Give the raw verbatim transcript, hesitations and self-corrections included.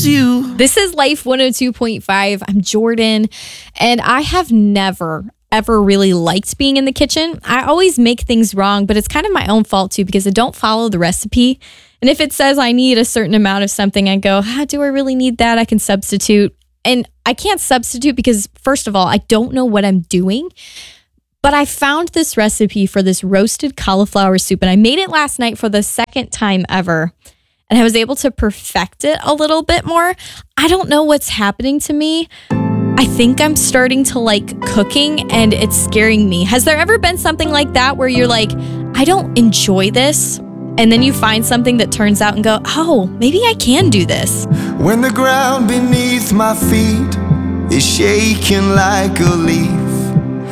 is you. This is Life one oh two point five. I'm Jordan, and I have never, ever really liked being in the kitchen. I always make things wrong, but it's kind of my own fault too because I don't follow the recipe. And if it says I need a certain amount of something, I go, ah, do I really need that? I can substitute. And I can't substitute because, first of all, I don't know what I'm doing. But I found this recipe for this roasted cauliflower soup, and I made it last night for the second time ever. And I was able to perfect it a little bit more. I don't know what's happening to me. I think I'm starting to like cooking, and it's scaring me. Has there ever been something like that where you're like, I don't enjoy this? And then you find something that turns out and go, oh, maybe I can do this. When the ground beneath my feet is shaking like a leaf,